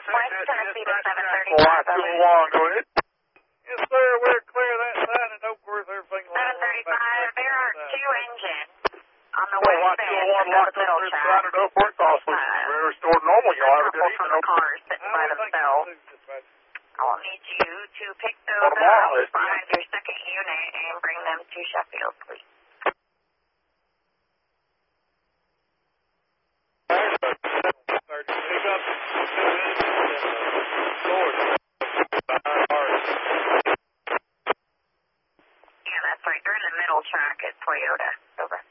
West Tennessee to 735. Go ahead. Yes, sir, we're clear that side in Oakworth, everything. 735, there are two engines on the Well, west end of the middle track. We're restored normal. Y'all have a good From the evening. cars sitting by themselves. I will need you to pick those up behind your second unit and bring them to Sheffield, please. Yeah, that's right. They're in the middle track at Toyota. Over.